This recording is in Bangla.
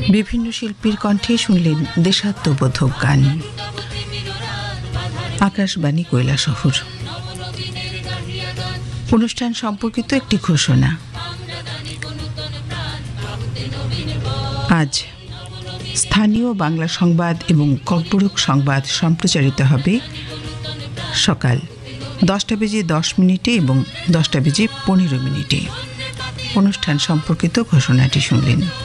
বিভিন্ন শিল্পীর কণ্ঠে শুনলেন দেশাত্মবোধক গান। আকাশবাণী কৈলাসহর। অনুষ্ঠান সম্পর্কিত একটি ঘোষণা। আজ স্থানীয় বাংলা সংবাদ এবং কর্পোরেট সংবাদ সম্প্রচারিত হবে সকাল 10:10 এবং 10:15। অনুষ্ঠান সম্পর্কিত ঘোষণাটি শুনলেন।